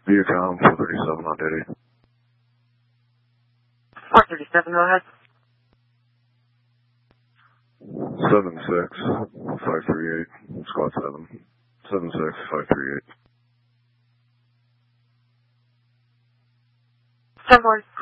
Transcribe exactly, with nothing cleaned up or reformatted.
Viacom, four thirty-seven on duty. four thirty-seven, go ahead. seven six five three eight, squad seven. seven six five three eight. Someone.